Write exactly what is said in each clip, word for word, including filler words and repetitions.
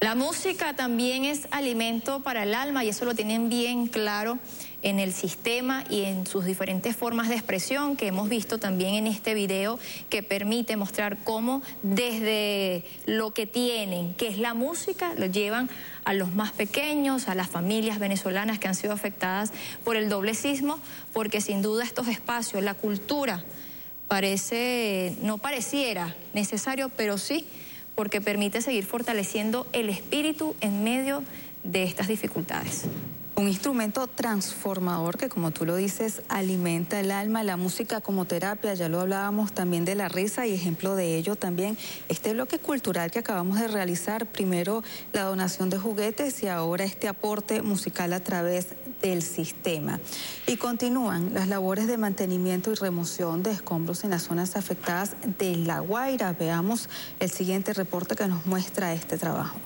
La música también es alimento para el alma y eso lo tienen bien claro en el sistema y en sus diferentes formas de expresión que hemos visto también en este video, que permite mostrar cómo desde lo que tienen, que es la música, lo llevan a los más pequeños, a las familias venezolanas que han sido afectadas por el doble sismo, porque sin duda estos espacios, la cultura, parece, no pareciera necesario, pero sí, porque permite seguir fortaleciendo el espíritu en medio de estas dificultades. Un instrumento transformador que, como tú lo dices, alimenta el alma, la música como terapia, ya lo hablábamos también de la risa y ejemplo de ello también este bloque cultural que acabamos de realizar, primero la donación de juguetes y ahora este aporte musical a través del sistema. Y continúan las labores de mantenimiento y remoción de escombros en las zonas afectadas de La Guaira. Veamos el siguiente reporte que nos muestra este trabajo.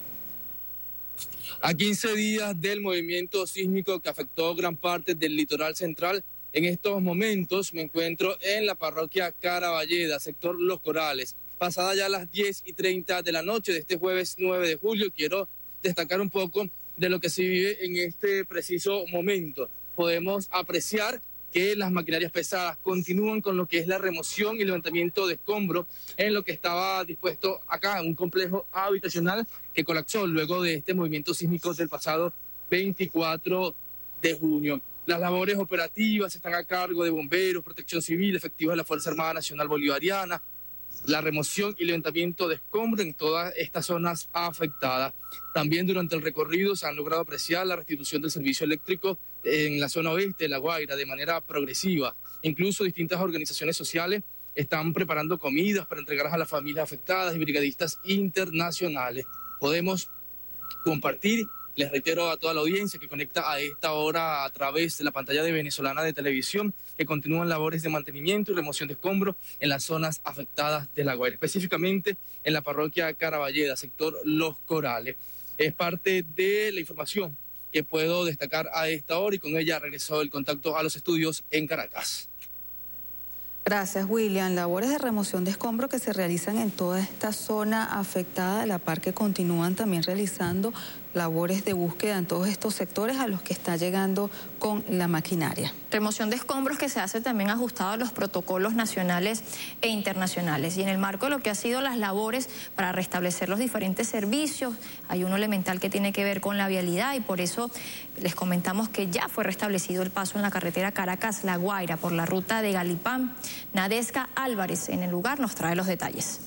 A quince días del movimiento sísmico que afectó gran parte del litoral central, en estos momentos me encuentro en la parroquia Caraballeda, sector Los Corales. Pasada ya las diez y treinta de la noche de este jueves nueve de julio, quiero destacar un poco de lo que se vive en este preciso momento. Podemos apreciar que las maquinarias pesadas continúan con lo que es la remoción y levantamiento de escombros en lo que estaba dispuesto acá, un complejo habitacional que colapsó luego de este movimiento sísmico del pasado veinticuatro de junio. Las labores operativas están a cargo de bomberos, protección civil, efectivos de la Fuerza Armada Nacional Bolivariana, la remoción y levantamiento de escombros en todas estas zonas afectadas. También durante el recorrido se han logrado apreciar la restitución del servicio eléctrico en la zona oeste de La Guaira de manera progresiva. Incluso distintas organizaciones sociales están preparando comidas para entregarlas a las familias afectadas y brigadistas internacionales. Podemos compartir, les reitero a toda la audiencia que conecta a esta hora a través de la pantalla de Venezolana de Televisión, que continúan labores de mantenimiento y remoción de escombros en las zonas afectadas de La Guaira, específicamente en la parroquia Caraballeda, sector Los Corales. Es parte de la información que puedo destacar a esta hora y con ella regresó el contacto a los estudios en Caracas. Gracias, William. Labores de remoción de escombros que se realizan en toda esta zona afectada, a la par que continúan también realizando labores de búsqueda en todos estos sectores a los que está llegando con la maquinaria. Remoción de escombros que se hace también ajustado a los protocolos nacionales e internacionales. Y en el marco de lo que ha sido las labores para restablecer los diferentes servicios, hay uno elemental que tiene que ver con la vialidad y por eso les comentamos que ya fue restablecido el paso en la carretera Caracas-La Guaira por la ruta de Galipán. Nadesca Álvarez en el lugar nos trae los detalles.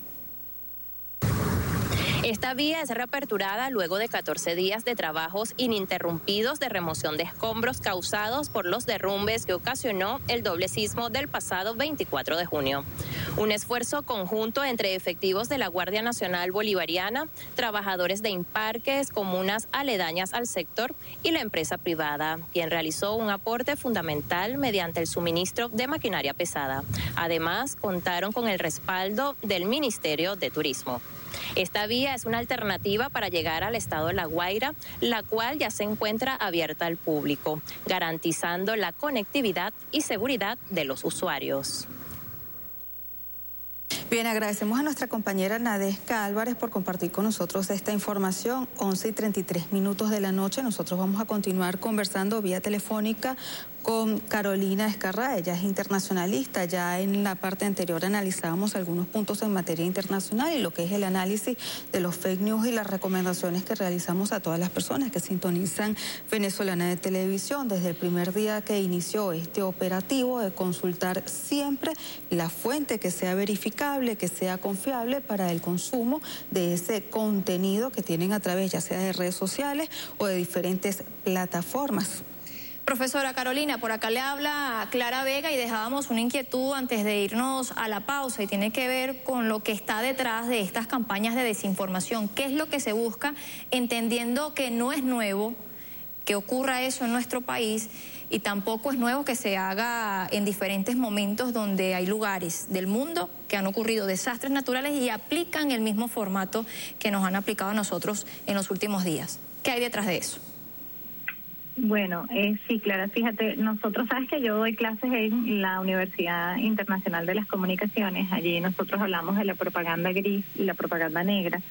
Esta vía es reaperturada luego de catorce días de trabajos ininterrumpidos de remoción de escombros causados por los derrumbes que ocasionó el doble sismo del pasado veinticuatro de junio. Un esfuerzo conjunto entre efectivos de la Guardia Nacional Bolivariana, trabajadores de Imparques, comunas aledañas al sector y la empresa privada, quien realizó un aporte fundamental mediante el suministro de maquinaria pesada. Además, contaron con el respaldo del Ministerio de Turismo. Esta vía es una alternativa para llegar al estado de La Guaira, la cual ya se encuentra abierta al público, garantizando la conectividad y seguridad de los usuarios. Bien, agradecemos a nuestra compañera Nadesca Álvarez por compartir con nosotros esta información. once y treinta y tres minutos de la noche. Nosotros vamos a continuar conversando vía telefónica con Carolina Escarrá. Ella es internacionalista. Ya en la parte anterior analizábamos algunos puntos en materia internacional y lo que es el análisis de los fake news y las recomendaciones que realizamos a todas las personas que sintonizan Venezolana de Televisión desde el primer día que inició este operativo, de consultar siempre la fuente que sea verificable, que sea confiable para el consumo de ese contenido que tienen a través ya sea de redes sociales o de diferentes plataformas. Profesora Carolina, por acá le habla Clara Vega y dejábamos una inquietud antes de irnos a la pausa y tiene que ver con lo que está detrás de estas campañas de desinformación. ¿Qué es lo que se busca? Entendiendo que no es nuevo que ocurra eso en nuestro país y tampoco es nuevo que se haga en diferentes momentos donde hay lugares del mundo que han ocurrido desastres naturales y aplican el mismo formato que nos han aplicado a nosotros en los últimos días. ¿Qué hay detrás de eso? Bueno, eh, sí, Clara, fíjate, nosotros, sabes que yo doy clases en la Universidad Internacional de las Comunicaciones, allí nosotros hablamos de la propaganda gris y la propaganda negra,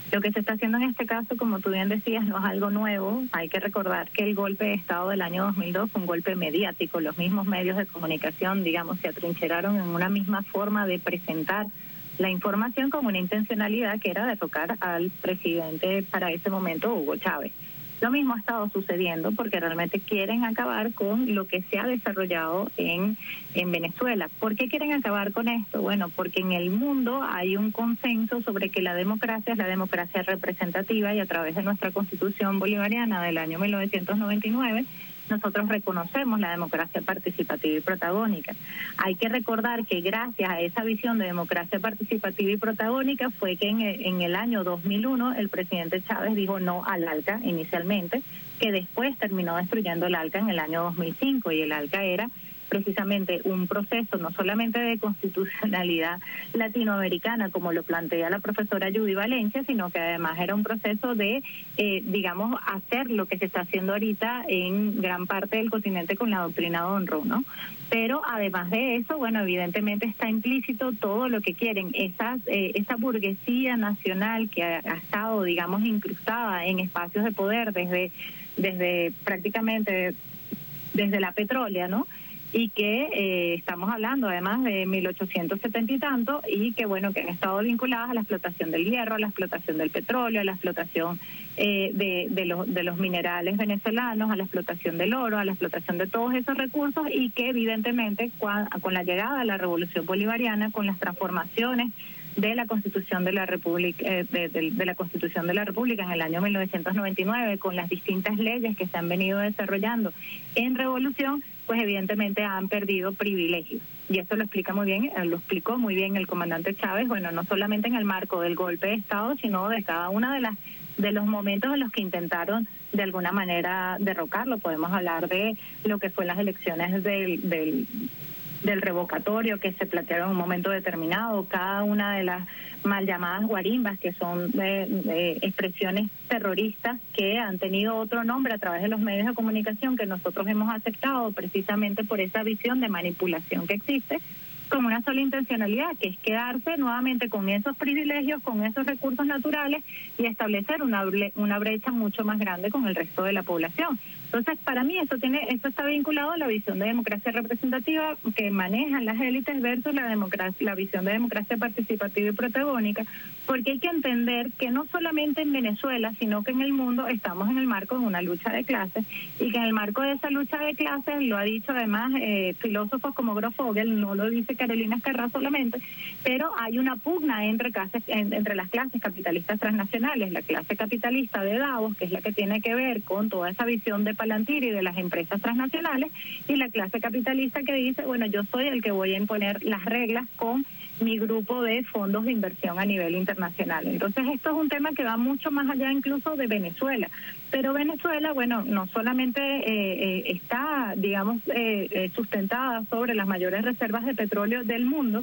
Lo que se está haciendo en este caso, como tú bien decías, no es algo nuevo. Hay que recordar que el golpe de Estado del año dos mil dos fue un golpe mediático. Los mismos medios de comunicación, digamos, se atrincheraron en una misma forma de presentar la información con una intencionalidad que era derrocar al presidente para ese momento, Hugo Chávez. Lo mismo ha estado sucediendo porque realmente quieren acabar con lo que se ha desarrollado en, en Venezuela. ¿Por qué quieren acabar con esto? Bueno, porque en el mundo hay un consenso sobre que la democracia es la democracia representativa y a través de nuestra Constitución bolivariana del año mil novecientos noventa y nueve, nosotros reconocemos la democracia participativa y protagónica. Hay que recordar que gracias a esa visión de democracia participativa y protagónica fue que en el, en el año dos mil uno el presidente Chávez dijo no al ALCA inicialmente, que después terminó destruyendo el ALCA en el año dos mil cinco, y el ALCA era precisamente un proceso no solamente de constitucionalidad latinoamericana, como lo plantea la profesora Judy Valencia, sino que además era un proceso de, eh, digamos, hacer lo que se está haciendo ahorita en gran parte del continente con la doctrina Monroe, ¿no? Pero además de eso, bueno, evidentemente está implícito todo lo que quieren. Esas, eh, esa burguesía nacional que ha, ha estado, digamos, incrustada en espacios de poder desde, desde prácticamente desde la petrólea, ¿no? Y que eh, estamos hablando además de mil ochocientos setenta y tanto, y que bueno, que han estado vinculadas a la explotación del hierro, a la explotación del petróleo, a la explotación eh, de, de, los, de los minerales venezolanos, a la explotación del oro, a la explotación de todos esos recursos, y que evidentemente con, con la llegada de la Revolución Bolivariana, con las transformaciones de la Constitución de la República, eh, de, de, de la Constitución de la República en el año mil novecientos noventa y nueve, con las distintas leyes que se han venido desarrollando en revolución, pues evidentemente han perdido privilegios. Y eso lo explica muy bien, lo explicó muy bien el comandante Chávez, bueno, no solamente en el marco del golpe de Estado, sino de cada una de las de los momentos en los que intentaron de alguna manera derrocarlo. Podemos hablar de lo que fue las elecciones del, del del revocatorio que se plantearon en un momento determinado, cada una de las mal llamadas guarimbas, que son de, de expresiones terroristas que han tenido otro nombre a través de los medios de comunicación que nosotros hemos aceptado precisamente por esa visión de manipulación que existe, con una sola intencionalidad, que es quedarse nuevamente con esos privilegios, con esos recursos naturales y establecer una, una brecha mucho más grande con el resto de la población. Entonces, para mí eso tiene eso está vinculado a la visión de democracia representativa que manejan las élites versus la democracia, la visión de democracia participativa y protagónica, porque hay que entender que no solamente en Venezuela, sino que en el mundo estamos en el marco de una lucha de clases, y que en el marco de esa lucha de clases, lo ha dicho además eh, filósofos como Grofogel, no lo dice Carolina Escarrá solamente, pero hay una pugna entre, clases, en, entre las clases capitalistas transnacionales, la clase capitalista de Davos, que es la que tiene que ver con toda esa visión de Palantir y de las empresas transnacionales, y la clase capitalista que dice, bueno, yo soy el que voy a imponer las reglas con mi grupo de fondos de inversión a nivel internacional. Entonces esto es un tema que va mucho más allá incluso de Venezuela, pero Venezuela, bueno, no solamente eh, eh, está, digamos, eh, eh, sustentada sobre las mayores reservas de petróleo del mundo,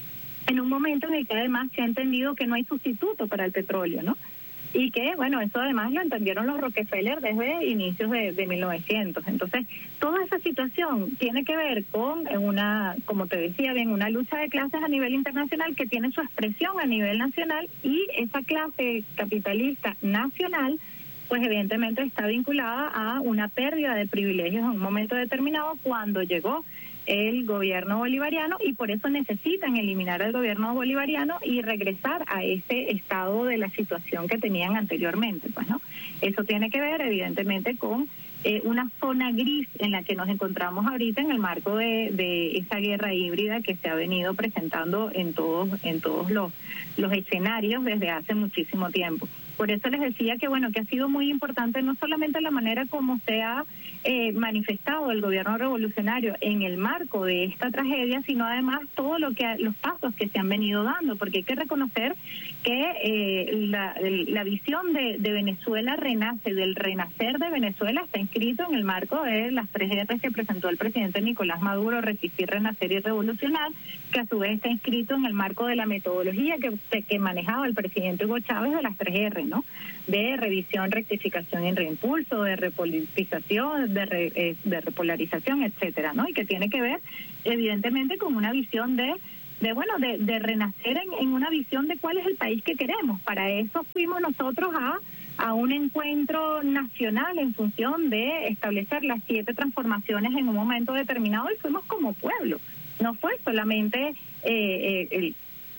en un momento en el que además se ha entendido que no hay sustituto para el petróleo, ¿no? Y que, bueno, eso además lo entendieron los Rockefeller desde inicios de, de mil novecientos. Entonces, toda esa situación tiene que ver con una, como te decía bien, una lucha de clases a nivel internacional que tiene su expresión a nivel nacional, y esa clase capitalista nacional, pues evidentemente está vinculada a una pérdida de privilegios en un momento determinado cuando llegó el gobierno bolivariano, y por eso necesitan eliminar al gobierno bolivariano y regresar a ese estado de la situación que tenían anteriormente, pues, ¿no? Eso tiene que ver evidentemente con eh, una zona gris en la que nos encontramos ahorita en el marco de, de esa guerra híbrida que se ha venido presentando en todos en todos los los escenarios desde hace muchísimo tiempo. Por eso les decía que bueno que ha sido muy importante no solamente la manera como se ha eh, manifestado el gobierno revolucionario en el marco de esta tragedia, sino además todo lo que ha, los pasos que se han venido dando, porque hay que reconocer que eh, la, la visión de, de Venezuela renace, del renacer de Venezuela está inscrito en el marco de las tres R's que presentó el presidente Nicolás Maduro: resistir, renacer y revolucionar, que a su vez está inscrito en el marco de la metodología que, que manejaba el presidente Hugo Chávez de las tres R, ¿no? De revisión, rectificación y reimpulso, de repolitización, de, re, eh, de repolarización, etcétera, ¿no? Y que tiene que ver evidentemente con una visión de de bueno, de, de renacer en, en una visión de cuál es el país que queremos. Para eso fuimos nosotros a, a un encuentro nacional en función de establecer las siete transformaciones en un momento determinado, y fuimos como pueblo. No fue solamente eh, el,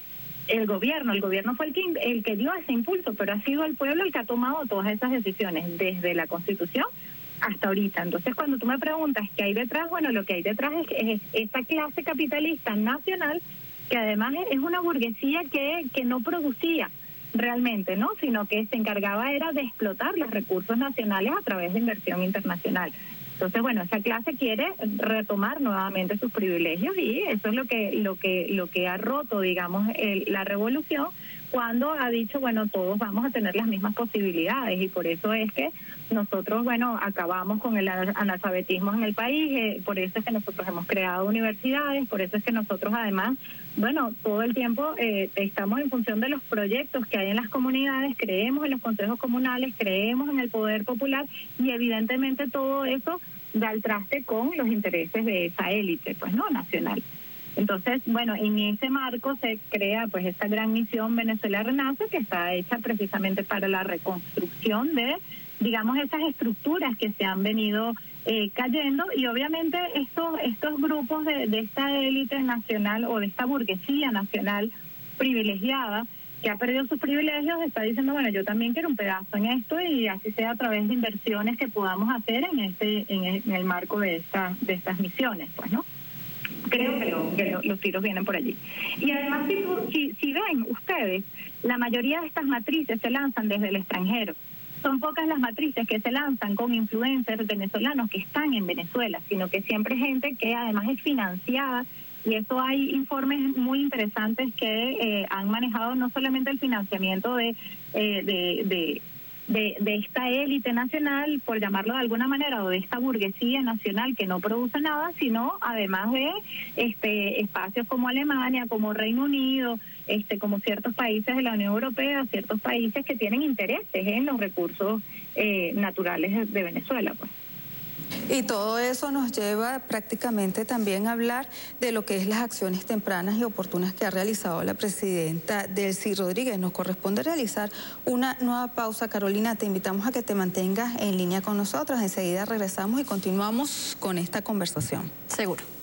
el gobierno, el gobierno fue el que, el que dio ese impulso, pero ha sido el pueblo el que ha tomado todas esas decisiones, desde la Constitución hasta ahorita. Entonces, cuando tú me preguntas qué hay detrás, bueno, lo que hay detrás es, es esa clase capitalista nacional, que además es una burguesía que, que no producía realmente, ¿no? Sino que se encargaba era de explotar los recursos nacionales a través de inversión internacional. Entonces, bueno, esa clase quiere retomar nuevamente sus privilegios, y eso es lo que lo que lo que ha roto, digamos, el, la revolución, cuando ha dicho, bueno, todos vamos a tener las mismas posibilidades, y por eso es que nosotros, bueno, acabamos con el analfabetismo en el país, eh, por eso es que nosotros hemos creado universidades, por eso es que nosotros además, bueno, todo el tiempo eh, estamos en función de los proyectos que hay en las comunidades, creemos en los consejos comunales, creemos en el poder popular, y evidentemente todo eso da al traste con los intereses de esa élite, pues, ¿no?, nacional. Entonces, bueno, en ese marco se crea pues esta gran misión Venezuela Renace, que está hecha precisamente para la reconstrucción de, digamos, esas estructuras que se han venido eh, cayendo, y obviamente estos estos grupos de, de esta élite nacional o de esta burguesía nacional privilegiada que ha perdido sus privilegios está diciendo, bueno, yo también quiero un pedazo en esto, y así sea a través de inversiones que podamos hacer en este en el, en el marco de esta de estas misiones, pues, ¿no? Creo que, lo, que lo, los tiros vienen por allí. Y además, si, si, si ven ustedes, la mayoría de estas matrices se lanzan desde el extranjero. Son pocas las matrices que se lanzan con influencers venezolanos que están en Venezuela, sino que siempre gente que además es financiada, y eso hay informes muy interesantes que eh, han manejado no solamente el financiamiento de... Eh, de, de De, de esta élite nacional, por llamarlo de alguna manera, o de esta burguesía nacional que no produce nada, sino además de este espacios como Alemania, como Reino Unido, este como ciertos países de la Unión Europea, ciertos países que tienen intereses en los recursos eh, naturales de Venezuela, pues. Y todo eso nos lleva prácticamente también a hablar de lo que es las acciones tempranas y oportunas que ha realizado la presidenta Delcy Rodríguez. Nos corresponde realizar una nueva pausa. Carolina, te invitamos a que te mantengas en línea con nosotros. Enseguida regresamos y continuamos con esta conversación. Seguro.